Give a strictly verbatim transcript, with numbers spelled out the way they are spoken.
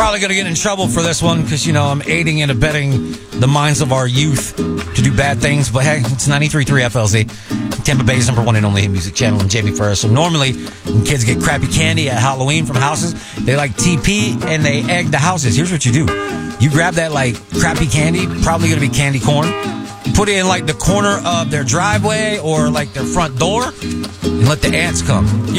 Probably going to get in trouble for this one because, you know, I'm aiding and abetting the minds of our youth to do bad things. But hey, it's ninety-three point three F L Z, Tampa Bay's number one and only hit music channel, and J B Ferris. So normally, when kids get crappy candy at Halloween from houses, they like T P and they egg the houses. Here's what you do. You grab that, like, crappy candy, probably going to be candy corn. You put it in, like, the corner of their driveway or, like, their front door and let the ants come. You're